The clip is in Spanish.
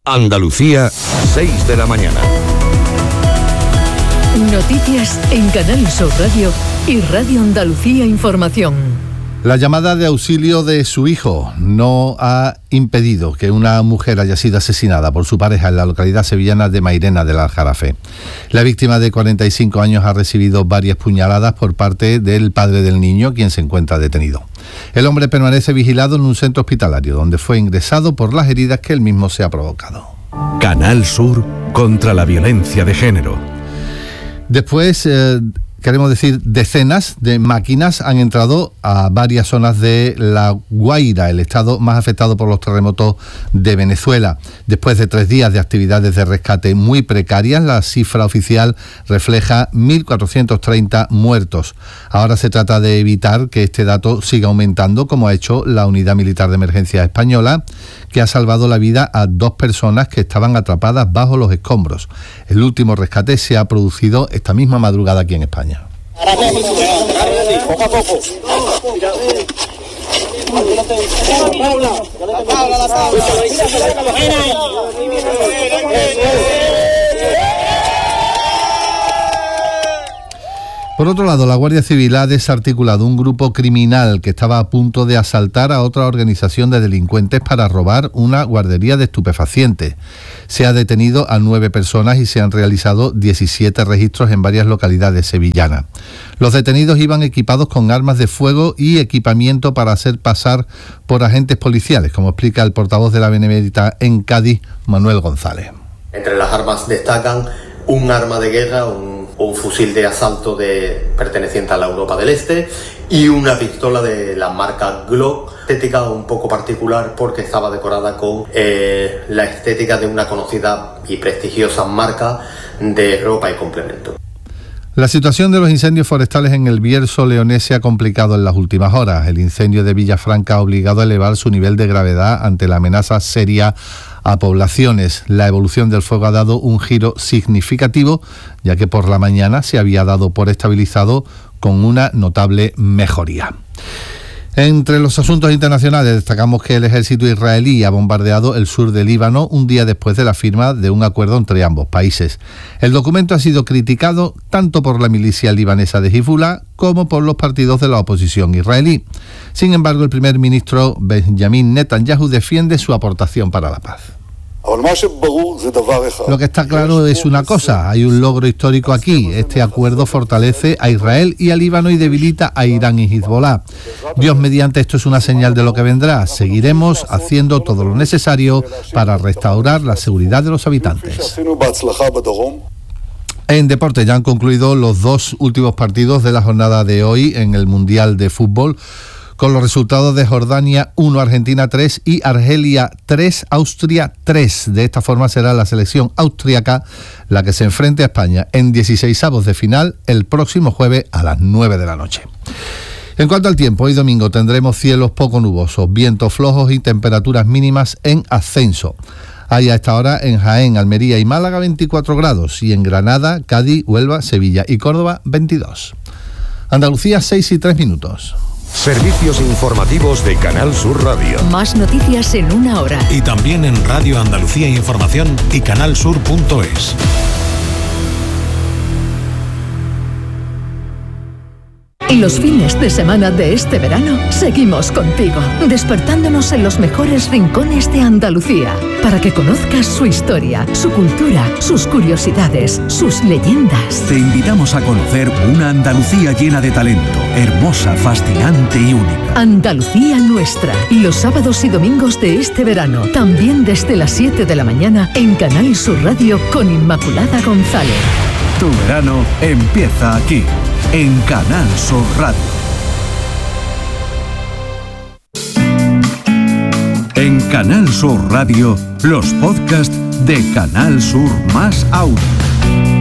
Andalucía, 6 de la mañana. Noticias en Canal Sur Radio y Radio Andalucía Información. La llamada de auxilio de su hijo no ha impedido que una mujer haya sido asesinada por su pareja en la localidad sevillana de Mairena del Aljarafe. La víctima de 45 años ha recibido varias puñaladas por parte del padre del niño, quien se encuentra detenido. El hombre permanece vigilado en un centro hospitalario, donde fue ingresado por las heridas que él mismo se ha provocado. Canal Sur contra la violencia de género. Después, queremos decir, decenas de máquinas han entrado a varias zonas de La Guaira, el estado más afectado por los terremotos de Venezuela. Después de 3 días de actividades de rescate muy precarias, la cifra oficial refleja 1.430 muertos. Ahora se trata de evitar que este dato siga aumentando, como ha hecho la Unidad Militar de Emergencia Española, que ha salvado la vida a 2 personas que estaban atrapadas bajo los escombros. El último rescate se ha producido esta misma madrugada aquí en España. Poco a poco. Por otro lado, la Guardia Civil ha desarticulado un grupo criminal que estaba a punto de asaltar a otra organización de delincuentes para robar una guardería de estupefacientes. Se ha detenido a 9 personas y se han realizado 17 registros en varias localidades sevillanas. Los detenidos iban equipados con armas de fuego y equipamiento para hacer pasar por agentes policiales, como explica el portavoz de la Benemérita en Cádiz, Manuel González. Entre las armas destacan un arma de guerra, un fusil de asalto perteneciente a la Europa del Este y una pistola de la marca Glock, estética un poco particular porque estaba decorada con la estética de una conocida y prestigiosa marca de ropa y complemento. La situación de los incendios forestales en el Bierzo leonés se ha complicado en las últimas horas. El incendio de Villafranca ha obligado a elevar su nivel de gravedad ante la amenaza seria a poblaciones. La evolución del fuego ha dado un giro significativo, ya que por la mañana se había dado por estabilizado con una notable mejoría. Entre los asuntos internacionales destacamos que el ejército israelí ha bombardeado el sur del Líbano un día después de la firma de un acuerdo entre ambos países. El documento ha sido criticado tanto por la milicia libanesa de Hezbollah como por los partidos de la oposición israelí. Sin embargo, el primer ministro Benjamin Netanyahu defiende su aportación para la paz. Lo que está claro es una cosa, hay un logro histórico aquí. Este acuerdo fortalece a Israel y a Líbano y debilita a Irán y Hezbollah. Dios mediante, esto es una señal de lo que vendrá. Seguiremos haciendo todo lo necesario para restaurar la seguridad de los habitantes. En deporte ya han concluido los 2 últimos partidos de la jornada de hoy en el Mundial de Fútbol, con los resultados de Jordania 1, Argentina 3 y Argelia 3, Austria 3. De esta forma será la selección austríaca la que se enfrente a España en 16avos de final el próximo jueves a las 9 de la noche. En cuanto al tiempo, hoy domingo tendremos cielos poco nubosos, vientos flojos y temperaturas mínimas en ascenso. Hay a esta hora en Jaén, Almería y Málaga 24 grados y en Granada, Cádiz, Huelva, Sevilla y Córdoba 22. Andalucía 6:03. Servicios informativos de Canal Sur Radio. Más noticias en 1 hora. Y también en Radio Andalucía Información y canalsur.es. Y los fines de semana de este verano seguimos contigo, despertándonos en los mejores rincones de Andalucía, para que conozcas su historia, su cultura, sus curiosidades, sus leyendas. Te invitamos a conocer una Andalucía llena de talento, hermosa, fascinante y única. Andalucía nuestra, los sábados y domingos de este verano, también desde las 7 de la mañana en Canal Sur Radio con Inmaculada González. Tu verano empieza aquí, en Canal Sur Radio. En Canal Sur Radio, los podcasts de Canal Sur más Audio.